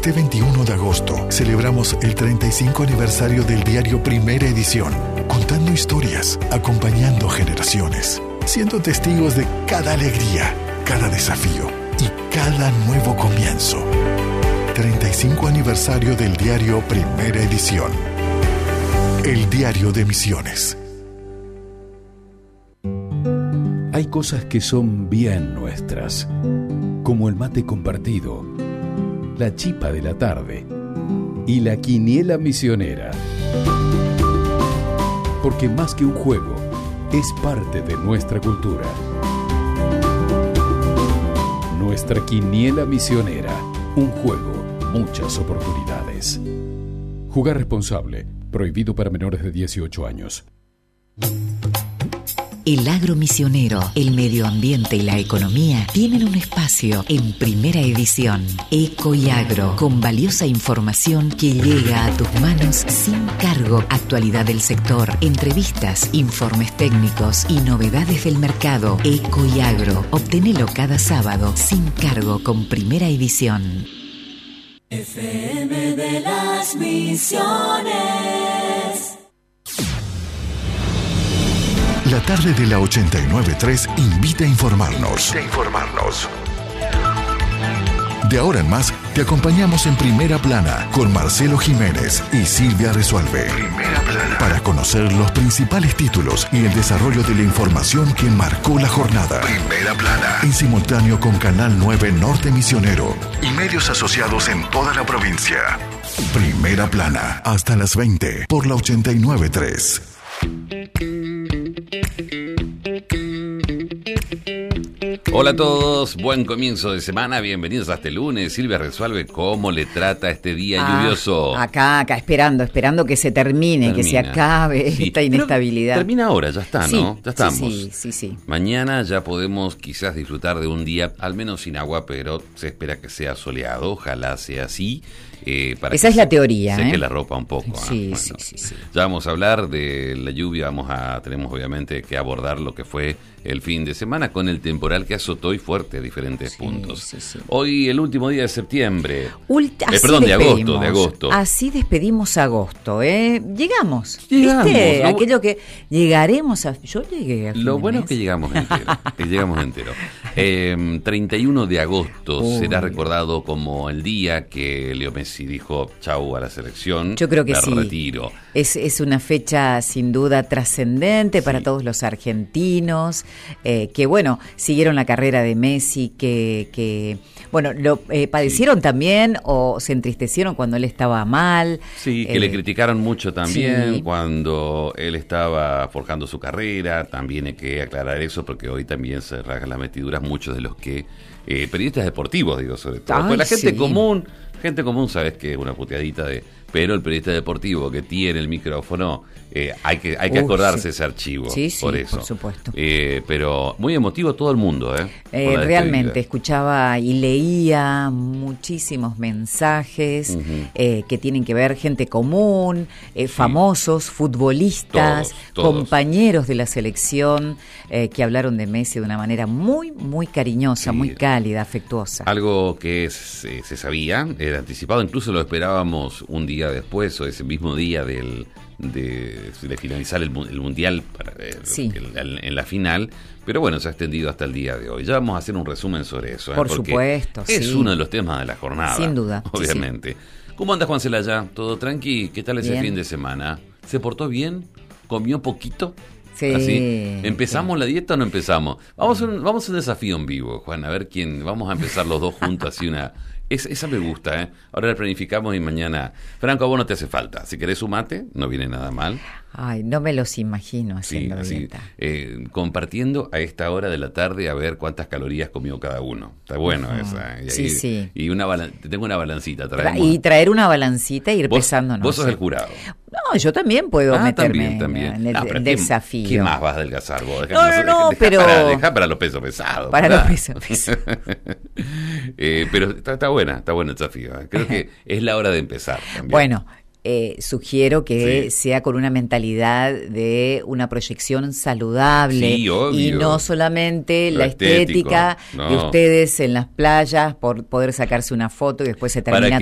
Este 21 de agosto celebramos el 35 aniversario del diario Primera Edición, contando historias, acompañando generaciones, siendo testigos de cada alegría, cada desafío y cada nuevo comienzo. 35 aniversario del diario Primera Edición. El diario de Misiones. Hay cosas que son bien nuestras, como el mate compartido, la chipa de la tarde y la quiniela misionera. Porque más que un juego, es parte de nuestra cultura. Nuestra quiniela misionera, un juego, muchas oportunidades. Jugar responsable, prohibido para menores de 18 años. El agro misionero, el medio ambiente y la economía tienen un espacio en Primera Edición. Eco y Agro, con valiosa información que llega a tus manos sin cargo. Actualidad del sector, entrevistas, informes técnicos y novedades del mercado. Eco y Agro, obtenelo cada sábado sin cargo con Primera Edición. FM de las Misiones. La tarde de la 89.3 invita a informarnos. De ahora en más, te acompañamos en Primera Plana con Marcelo Jiménez y Silvia Resuelve. Primera Plana. Para conocer los principales títulos y el desarrollo de la información que marcó la jornada. Primera Plana. En simultáneo con Canal 9 Norte Misionero y medios asociados en toda la provincia. Primera Plana. Hasta las 20 por la 89.3. Hola a todos, buen comienzo de semana, bienvenidos a este lunes. Silvia Resuelve, ¿cómo le trata este día lluvioso? Acá, esperando que se termine, que se acabe esta inestabilidad. Pero termina ahora, ya está, sí, ¿no? Ya estamos. Sí. Mañana ya podemos quizás disfrutar de un día, al menos sin agua, pero se espera que sea soleado, ojalá sea así. Para esa es la teoría. Seque la ropa un poco. Sí. Ya vamos a hablar de la lluvia, tenemos obviamente que abordar lo que fue el fin de semana con el temporal que azotó y fuerte a diferentes puntos. Sí. Hoy el último día de septiembre. De agosto. Así despedimos agosto, Llegamos. Llegamos. ¿Viste? Aquello que llegaremos a... Yo llegué a fin Lo de bueno mes. es que llegamos entero. 31 de agosto será recordado como el día que Leo Messi dijo chau a la selección. Yo creo que sí. Retiro. Es una fecha sin duda trascendente para todos los argentinos, que bueno, siguieron la carrera de Messi, que bueno, lo padecieron también o se entristecieron cuando él estaba mal. Sí, que le criticaron mucho también cuando él estaba forjando su carrera. También hay que aclarar eso porque hoy también se rasgan las vestiduras muchos de los que periodistas deportivos, digo, sobre todo. Pues la gente común, sabes que es una puteadita pero el periodista deportivo que tiene el micrófono, hay que acordarse ese archivo. Por eso. Por supuesto. Pero muy emotivo todo el mundo, realmente, escuchaba y leía muchísimos mensajes que tienen que ver, gente común, famosos, futbolistas, todos. Compañeros de la selección, que hablaron de Messi de una manera muy, muy cariñosa, muy cálida, afectuosa. Algo que se sabía, era anticipado, incluso lo esperábamos un día después o ese mismo día de finalizar el Mundial en la final, pero bueno, se ha extendido hasta el día de hoy. Ya vamos a hacer un resumen sobre eso. Por supuesto, es uno de los temas de la jornada. Sin duda. Obviamente. ¿Cómo anda Juan Celaya? ¿Todo tranqui? ¿Qué tal ese fin de semana? ¿Se portó bien? ¿Comió poquito? Sí. ¿Así? ¿Empezamos la dieta o no empezamos? Vamos a un desafío en vivo, Juan, a ver quién. Vamos a empezar los dos juntos, así una... Esa me gusta, Ahora la planificamos y mañana... Franco, a vos no te hace falta. Si querés un mate, no viene nada mal. Ay, no me los imagino haciendo dieta. Compartiendo a esta hora de la tarde a ver cuántas calorías comió cada uno. Está bueno esa. Y tengo una balancita. Traer una balancita e ir pesando. Vos sos el jurado. No, yo también puedo meterme también. en el desafío. ¿Qué más vas a adelgazar vos? Pero... Dejá para los pesos pesados. Para los pesos pesados. Pero está buena el desafío. Creo que es la hora de empezar también. Bueno, sugiero que sea con una mentalidad de una proyección saludable y no solamente la estética de ustedes en las playas por poder sacarse una foto y después se termina